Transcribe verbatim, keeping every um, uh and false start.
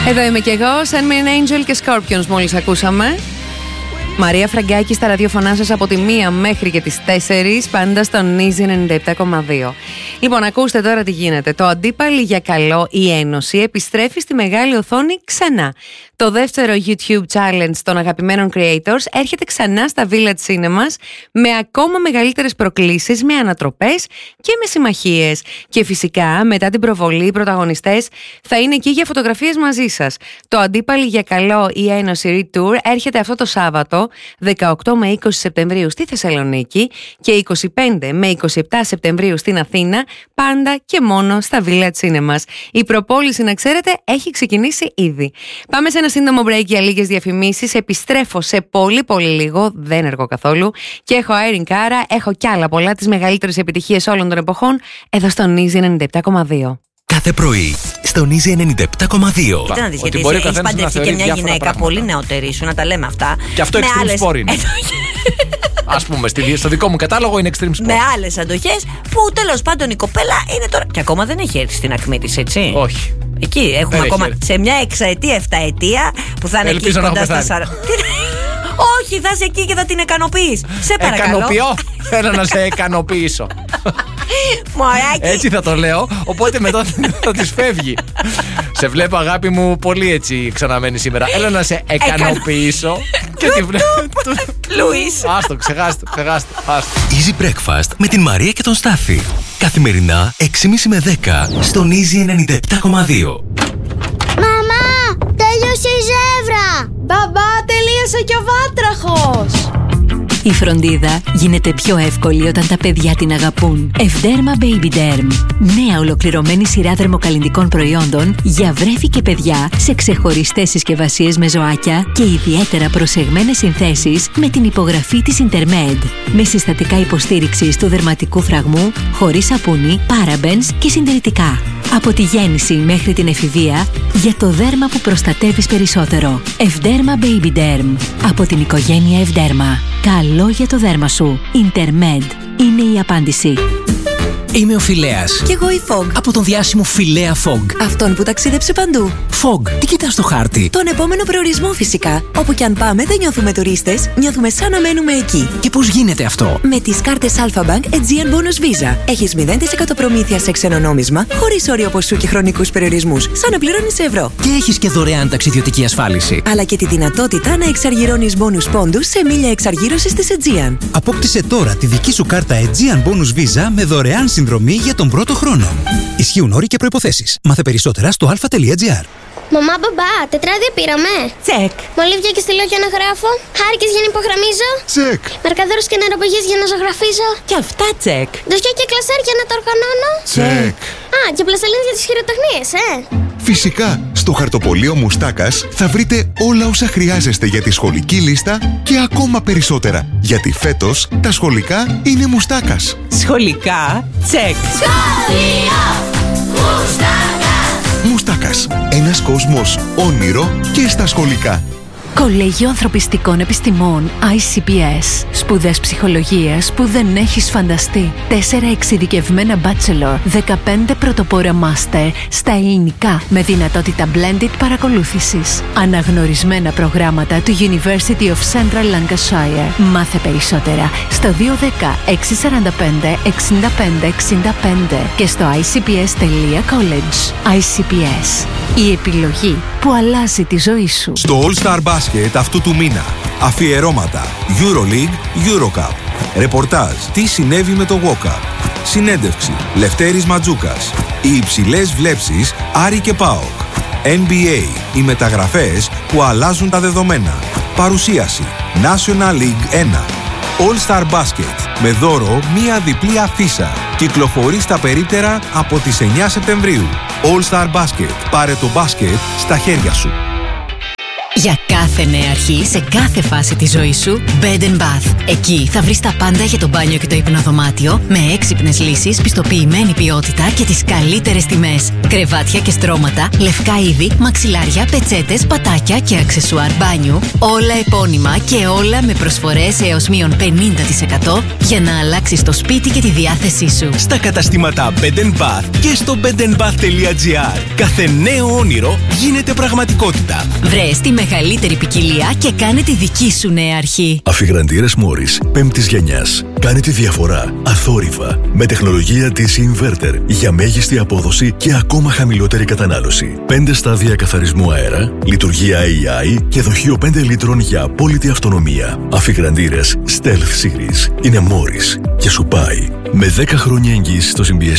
Εδώ είμαι κι εγώ, Send Me an Angel και Scorpions μόλις ακούσαμε. Μαρία Φραγκάκη στα ραδιοφωνά σας από τη μία μέχρι και τις τέσσερις, πάντα στον Easy ενενήντα επτά κόμμα δύο. Λοιπόν, ακούστε τώρα τι γίνεται. Το Αντίπαλοι για Καλό, η Ένωση, επιστρέφει στη μεγάλη οθόνη ξανά. Το δεύτερο YouTube challenge των αγαπημένων creators έρχεται ξανά στα Village Cinemas με ακόμα μεγαλύτερες προκλήσεις, με ανατροπές και με συμμαχίες. Και φυσικά μετά την προβολή οι πρωταγωνιστές θα είναι εκεί για φωτογραφίες μαζί σας. Το Αντίπαλοι για Καλό, η Ένωση Retour έρχεται αυτό το Σάββατο δεκαοκτώ με είκοσι Σεπτεμβρίου στη Θεσσαλονίκη και είκοσι πέντε με είκοσι επτά Σεπτεμβρίου στην Αθήνα, πάντα και μόνο στα Village Cinemas. Η προπόληση, να ξέρετε, έχει ξεκινήσει ήδη. Πάμε σε ένα σύντομο break για λίγες διαφημίσεις. Επιστρέφω σε πολύ πολύ λίγο, δεν έργω καθόλου, και έχω Irene Cara, έχω κι άλλα πολλά, τις μεγαλύτερες επιτυχίες όλων των εποχών, εδώ στον Easy ενενήντα επτά κόμμα δύο. Κάθε πρωί στον Easy ενενήντα επτά κόμμα δύο. Κοίτα να δεις, γιατί έχεις παντρευτεί και μια γυναίκα πράγματα. πολύ νεότερη σου, να τα λέμε αυτά. Και αυτό extreme άλλες... sport είναι. Ας πούμε, στο δικό μου κατάλογο είναι extreme sport. Με άλλες αντοχές που τέλος πάντων η κοπέλα είναι τώρα. Και ακόμα δεν έχει έρθει στην ακμή της, έτσι. Όχι. Εκεί έχουμε δεν ακόμα σε μια εξαετία, εφταετία που θα είναι Ελπίζω εκεί κοντά στα σαράντα. Όχι, θα είσαι εκεί και θα την ικανοποιείς. Σε παρακαλώ. Εκανοποιώ. Θέλω να σε ικανοποιήσω. Μωράκι. Έτσι θα το λέω. Οπότε μετά θα της φεύγει. Σε βλέπω, αγάπη μου, πολύ έτσι ξαναμένη σήμερα. Έλα να σε ικανοποιήσω. Και τη βλέπω. Λουίς. Άστο, ξεχάστε, ξεχάστε. Easy Breakfast με την Μαρία και τον Στάφη. Καθημερινά έξι και μισή με δέκα στον Easy ενενήντα επτά κόμμα δύο. Μαμά, τέλειωσε η ζεύρα. Μπαμπά, τελείωσε και ο βάτραχος. Η φροντίδα γίνεται πιο εύκολη όταν τα παιδιά την αγαπούν. Ευδέρμα Baby Derm. Νέα ολοκληρωμένη σειρά δερμοκαλλυντικών προϊόντων για βρέφη και παιδιά σε ξεχωριστές συσκευασίες με ζωάκια και ιδιαίτερα προσεγμένες συνθέσεις με την υπογραφή της Intermed. Με συστατικά υποστήριξης του δερματικού φραγμού, χωρίς σαπούνι, parabens και συντηρητικά. Από τη γέννηση μέχρι την εφηβεία, για το δέρμα που προστατεύεις περισσότερο. Ευδέρμα Baby Derm. Από την οικογένεια Ευδέρμα. Καλό για το δέρμα σου. Intermed είναι η απάντηση. Είμαι ο Φιλέας. Κι εγώ η Fog. Από τον διάσημο Φιλέα Fog. Αυτόν που ταξίδεψε παντού. Fog, τι κοιτάς στο χάρτη? Τον επόμενο προορισμό φυσικά. Όπου κι αν πάμε δεν νιώθουμε τουρίστες, νιώθουμε σαν να μένουμε εκεί. Και πώς γίνεται αυτό? Με τις κάρτες Alpha Bank Aegean Bonus Visa. Έχεις μηδέν τοις εκατό προμήθεια σε ξένο νόμισμα, χωρίς όριο ποσού και χρονικούς περιορισμούς, σαν να πληρώνεις σε ευρώ. Και έχεις και δωρεάν ταξιδιωτική ασφάλιση. Αλλά και τη δυνατότητα να εξαργυρώνεις bonus πόντους σε μίλια εξαργύρωσης της Aegean. Απόκτησε τώρα τη δική σου κάρτα Aegean Bonus Visa με δωρεάν συνδρομή για τον πρώτο χρόνο. Ισχύουν όροι και προϋποθέσεις. Μάθε περισσότερα στο αλφα τελεία τζι άρ. Μαμά, μπαμπά, τετράδια πήραμε. Τσεκ. Μολύβια και στυλό για να γράφω. Χάρηκες για να υπογραμμίζω. Τσεκ. Μαρκαδόρους και νεροπηγές για να ζωγραφίζω. Και αυτά τσεκ. Ντοσιά και κλασάρ για να τα οργανώνω. Τσεκ. Α, και πλαστελίνες για τις χειροτεχνίες, ε. Φυσικά, στο χαρτοπολείο Μουστάκας θα βρείτε όλα όσα χρειάζεστε για τη σχολική λίστα και ακόμα περισσότερα. Γιατί φέτος τα σχολικά είναι Μουστάκας. Σχολικά τσεκ. Σχολείο Μουστάκα. Μουστάκας. Ένας κόσμος όνειρο και στα σχολικά. Κολέγιο Ανθρωπιστικών Επιστημών άι σι πι ες. Σπουδές ψυχολογίας που δεν έχεις φανταστεί. Τέσσερα εξειδικευμένα bachelor, δεκαπέντε πρωτοπόρα master στα ελληνικά με δυνατότητα blended παρακολούθησης. Αναγνωρισμένα προγράμματα του University of Central Lancashire. Μάθε περισσότερα στο δύο ένα μηδέν έξι τέσσερα πέντε έξι πέντε έξι πέντε και στο άι σι πι ες τελεία college. άι σι πι ες. Η επιλογή που αλλάζει τη ζωή σου. Στο All Star Basket αυτού του μήνα. Αφιερώματα EuroLeague, EuroCup. Ρεπορτάζ τι συνέβη με το Walk-Up. Συνέντευξη Λευτέρης Ματζούκας. Οι υψηλές βλέψεις Άρη και ΠΑΟΚ. εν μπι έι. Οι μεταγραφές που αλλάζουν τα δεδομένα. Παρουσίαση National League ένα. All Star Basket με δώρο μία διπλή αφίσα. Κυκλοφορεί στα περίπτερα από τις εννιά Σεπτεμβρίου. All Star Basket. Πάρε το μπάσκετ στα χέρια σου. Για κάθε νέα αρχή, σε κάθε φάση της ζωής σου, Bed and Bath. Εκεί θα βρεις τα πάντα για το μπάνιο και το υπνοδωμάτιο, με έξυπνες λύσεις, πιστοποιημένη ποιότητα και τις καλύτερες τιμές. Κρεβάτια και στρώματα, λευκά είδη, μαξιλάρια, πετσέτες, πατάκια και αξεσουάρ μπάνιου. Όλα επώνυμα και όλα με προσφορές έως μείον πενήντα τοις εκατό για να αλλάξεις το σπίτι και τη διάθεσή σου. Στα καταστήματα Bed and Bath και στο bed and bath τελεία gr. Κάθε νέο όνειρο γίνεται πραγματικότητα. Βρες τη μεγαλύτερη ποικιλία και κάνε τη δική σου νέα αρχή. Αφιγραντήρες Morris πέμπτης γενιάς. Κάνε τη διαφορά αθόρυβα με τεχνολογία ντι σι Inverter για μέγιστη απόδοση και ακόμα χαμηλότερη κατανάλωση. πέντε στάδια καθαρισμού αέρα, λειτουργία έι άι και δοχείο πέντε λίτρων για απόλυτη αυτονομία. Αφιγραντήρες Stealth Series είναι Morris και σου πάει με δέκα χρόνια εγγύηση στο συμπιεσμό.